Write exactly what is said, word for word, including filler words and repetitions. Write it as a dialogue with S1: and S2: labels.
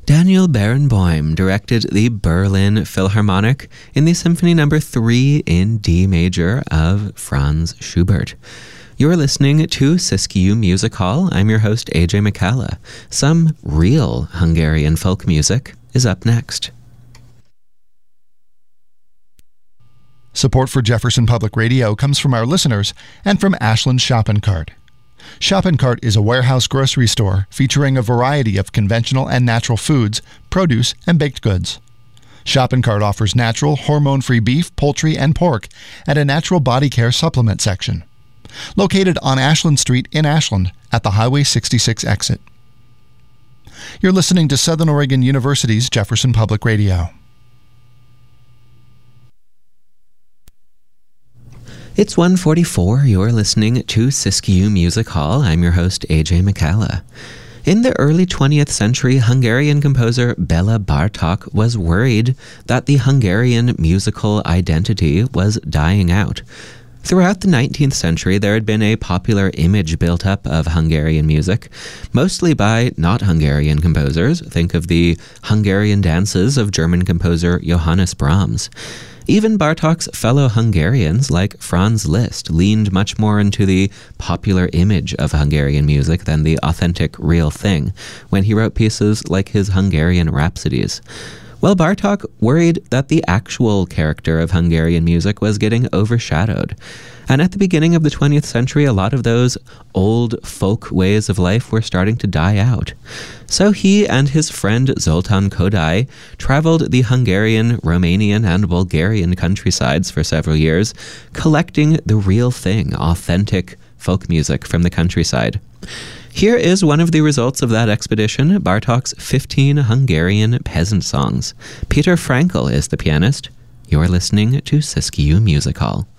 S1: Daniel Barenboim directed the Berlin Philharmonic in the Symphony Number three in D major of Franz Schubert. You're listening to Siskiyou Music Hall. I'm your host, A J McCalla. Some real Hungarian folk music is up next.
S2: Support for Jefferson Public Radio comes from our listeners and from Ashland Shopping Cart. Shopping Cart is a warehouse grocery store featuring a variety of conventional and natural foods, produce, and baked goods. Shopping Cart offers natural, hormone-free beef, poultry, and pork at a natural body care supplement section. Located on Ashland Street in Ashland at the Highway sixty-six exit. You're listening to Southern Oregon University's Jefferson Public Radio.
S1: It's one forty-four. You're listening to Siskiyou Music Hall. I'm your host, A J McCalla. In the early twentieth century, Hungarian composer Bela Bartók was worried that the Hungarian musical identity was dying out. Throughout the nineteenth century, there had been a popular image built up of Hungarian music, mostly by not Hungarian composers. Think of the Hungarian dances of German composer Johannes Brahms. Even Bartók's fellow Hungarians, like Franz Liszt, leaned much more into the popular image of Hungarian music than the authentic, real thing when he wrote pieces like his Hungarian Rhapsodies. Well, Bartók worried that the actual character of Hungarian music was getting overshadowed. And at the beginning of the twentieth century, a lot of those old folk ways of life were starting to die out. So he and his friend Zoltán Kodály traveled the Hungarian, Romanian, and Bulgarian countrysides for several years, collecting the real thing, authentic folk music from the countryside. Here is one of the results of that expedition, Bartók's fifteen Hungarian peasant songs. Peter Frankel is the pianist. You're listening to Siskiyou Music Hall.